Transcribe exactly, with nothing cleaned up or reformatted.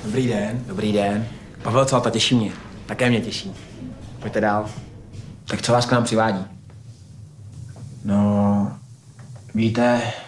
Dobrý den. Dobrý den. Pavel Calta, těší mě. Také mě těší. Pojďte dál. Tak co vás k nám přivádí? No, víte,